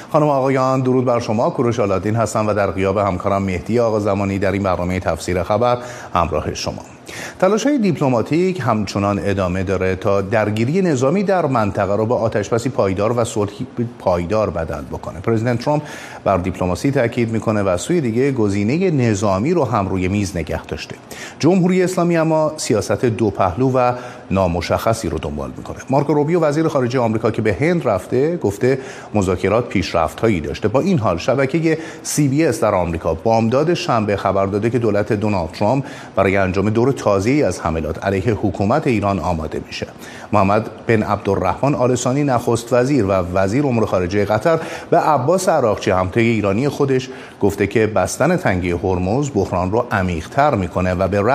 خانم و آقایان، درود بر شما. کوروش آل‌الدین هستم و در غیاب همکارم مهدی آقازمانی در این برنامه تفسیر خبر همراه شما. تلاش‌های دیپلماتیک همچنان ادامه داره تا درگیری نظامی در منطقه را به آتش‌بسی پایدار و صلحی پایدار بدل بکنه. پرزیدنت ترامپ بر دیپلماسی تاکید میکنه و از سوی دیگه گزینه نظامی رو هم روی میز نگه داشته. جمهوری اسلامی اما سیاست دو پهلو و نامشخصی رو دنبال میکنه. مارکو روبیو وزیر خارجه آمریکا که به هند رفته گفته مذاکرات پیشرفت‌هایی داشته. با این حال شبکه CBS در آمریکا بامداد شنبه خبر داده که دولت دونالد ترامپ برای انجام دور تازه‌ای از حملات علیه حکومت ایران آماده میشه. محمد بن عبدالرحمن آل ثانی نخست وزیر و وزیر امور خارجه قطر به عباس عراقچی همتای ایرانی خودش گفته که بستن تنگه هرمز بحران رو عمیق‌تر میکنه و به